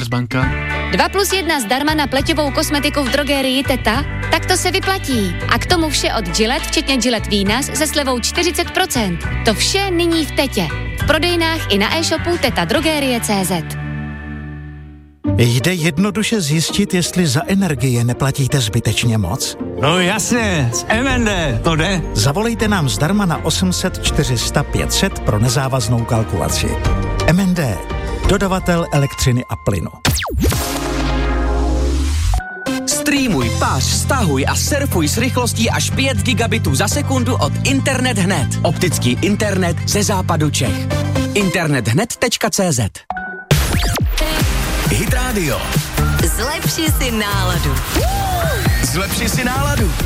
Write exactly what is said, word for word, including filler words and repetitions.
Commerzbanka. Dva plus jedna zdarma na pleťovou kosmetiku v drogerii Teta? Tak to se vyplatí. A k tomu vše od Gillette, včetně Gillette Venus, se slevou čtyřicet procent. To vše nyní v Tetě. V prodejnách i na e-shopu teta drogerie tečka cé zet. Jde jednoduše zjistit, jestli za energie neplatíte zbytečně moc? No jasně, z M and D, to jde. Zavolejte nám zdarma na osm set čtyři sta pět set pro nezávaznou kalkulaci. M and D, dodavatel elektřiny a plynu. Streamuj, pář, stahuj a surfuj s rychlostí až pět gigabitů za sekundu od Internet hned. Optický internet ze západu Čech. internet hned tečka cé zet. Hit Radio. Zlepši si náladu. Zlepši si náladu.